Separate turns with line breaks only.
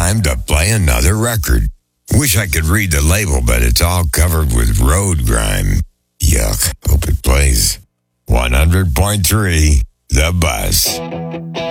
time to play another record. Wish I could read the label, but it's all covered with road grime. Yuck. Hope it plays 100.3 The Buzz.